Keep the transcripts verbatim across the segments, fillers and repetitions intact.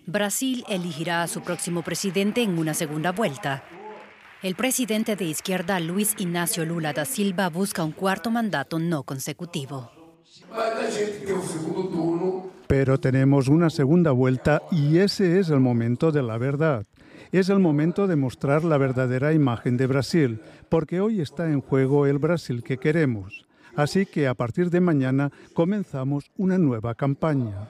Brasil elegirá a su próximo presidente en una segunda vuelta. El presidente de izquierda Luiz Inácio Lula da Silva busca un cuarto mandato no consecutivo. Pero tenemos una segunda vuelta y ese es el momento de la verdad. Es el momento de mostrar la verdadera imagen de Brasil, porque hoy está en juego el Brasil que queremos. Así que a partir de mañana comenzamos una nueva campaña.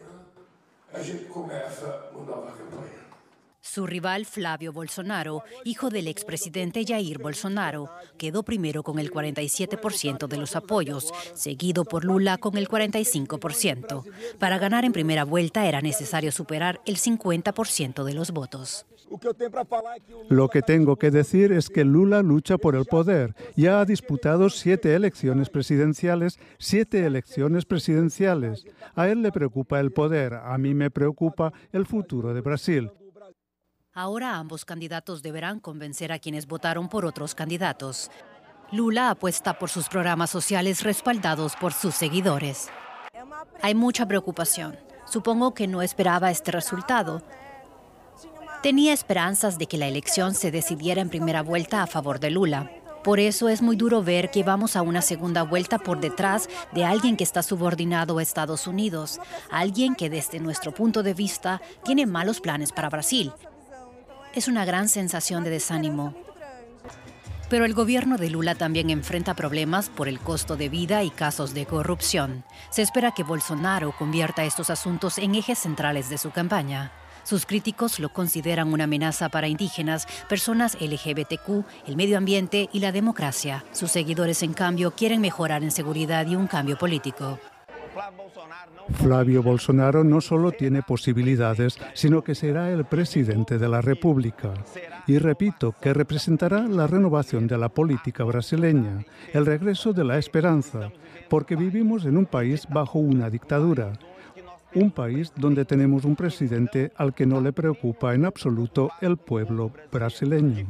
Su rival Flávio Bolsonaro, hijo del expresidente Jair Bolsonaro, quedó primero con el cuarenta y siete por ciento de los apoyos, seguido por Lula con el cuarenta y cinco por ciento. Para ganar en primera vuelta era necesario superar el cincuenta por ciento de los votos. Lo que tengo que decir es que Lula lucha por el poder. Ya ha disputado siete elecciones presidenciales, siete elecciones presidenciales. A él le preocupa el poder, a mí me preocupa el futuro de Brasil. Ahora ambos candidatos deberán convencer a quienes votaron por otros candidatos. Lula apuesta por sus programas sociales respaldados por sus seguidores. Hay mucha preocupación. Supongo que no esperaba este resultado. Tenía esperanzas de que la elección se decidiera en primera vuelta a favor de Lula. Por eso es muy duro ver que vamos a una segunda vuelta por detrás de alguien que está subordinado a Estados Unidos, alguien que desde nuestro punto de vista tiene malos planes para Brasil. Es una gran sensación de desánimo. Pero el gobierno de Lula también enfrenta problemas por el costo de vida y casos de corrupción. Se espera que Bolsonaro convierta estos asuntos en ejes centrales de su campaña. Sus críticos lo consideran una amenaza para indígenas, personas L G B T Q, el medio ambiente y la democracia. Sus seguidores, en cambio, quieren mejorar en seguridad y un cambio político. Flávio Bolsonaro no solo tiene posibilidades, sino que será el presidente de la República. Y repito, que representará la renovación de la política brasileña, el regreso de la esperanza, porque vivimos en un país bajo una dictadura. Un país donde tenemos un presidente al que no le preocupa en absoluto el pueblo brasileño.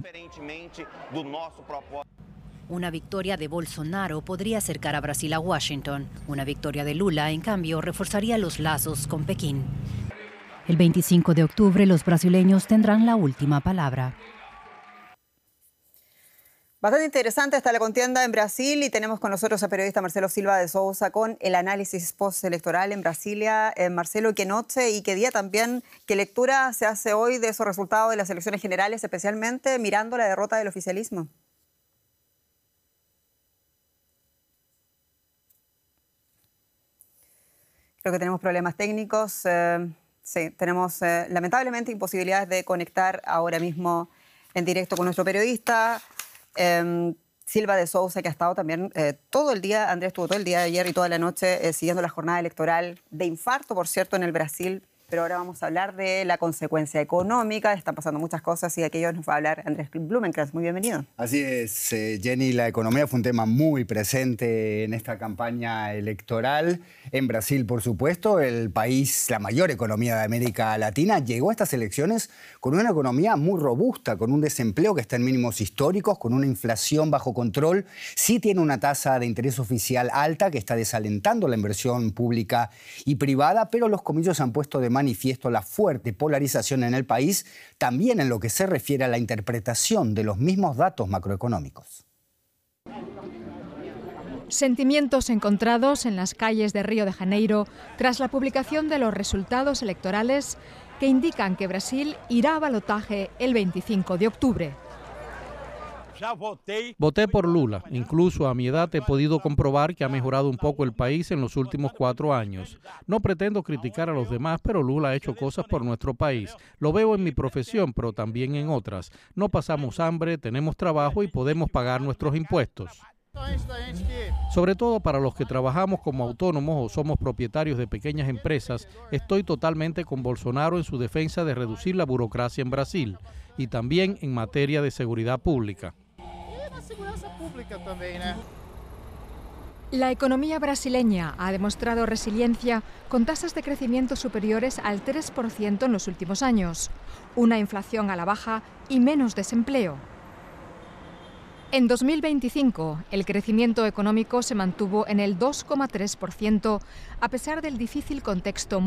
Una victoria de Bolsonaro podría acercar a Brasil a Washington. Una victoria de Lula, en cambio, reforzaría los lazos con Pekín. El veinticinco de octubre, los brasileños tendrán la última palabra. Bastante interesante está la contienda en Brasil y tenemos con nosotros al periodista Marcelo Silva de Sousa con el análisis postelectoral en Brasilia. Eh, Marcelo, ¿qué noche y qué día también, qué lectura se hace hoy de esos resultados de las elecciones generales, especialmente mirando la derrota del oficialismo? Creo que tenemos problemas técnicos. Eh, sí, tenemos eh, lamentablemente imposibilidades de conectar ahora mismo en directo con nuestro periodista eh, Silva de Sousa, que ha estado también eh, todo el día, Andrés estuvo todo el día de ayer y toda la noche eh, siguiendo la jornada electoral de infarto, por cierto, en el Brasil. Pero ahora vamos a hablar de la consecuencia económica. Están pasando muchas cosas y de aquello nos va a hablar Andrés Blumenkranz. Muy bienvenido. Así es, eh, Jenny, la economía fue un tema muy presente en esta campaña electoral. En Brasil, por supuesto, el país, la mayor economía de América Latina, llegó a estas elecciones con una economía muy robusta, con un desempleo que está en mínimos históricos, con una inflación bajo control. Sí tiene una tasa de interés oficial alta que está desalentando la inversión pública y privada, pero los comicios han puesto de manifiesto la fuerte polarización en el país, también en lo que se refiere a la interpretación de los mismos datos macroeconómicos. Sentimientos encontrados en las calles de Río de Janeiro tras la publicación de los resultados electorales que indican que Brasil irá a balotaje el veinticinco de octubre. Voté por Lula. Incluso a mi edad he podido comprobar que ha mejorado un poco el país en los últimos cuatro años. No pretendo criticar a los demás, pero Lula ha hecho cosas por nuestro país. Lo veo en mi profesión, pero también en otras. No pasamos hambre, tenemos trabajo y podemos pagar nuestros impuestos. Sobre todo para los que trabajamos como autónomos o somos propietarios de pequeñas empresas, estoy totalmente con Bolsonaro en su defensa de reducir la burocracia en Brasil y también en materia de seguridad pública. La economía brasileña ha demostrado resiliencia con tasas de crecimiento superiores al tres por ciento en los últimos años, una inflación a la baja y menos desempleo. En dos mil veinticinco, el crecimiento económico se mantuvo en el dos coma tres por ciento a pesar del difícil contexto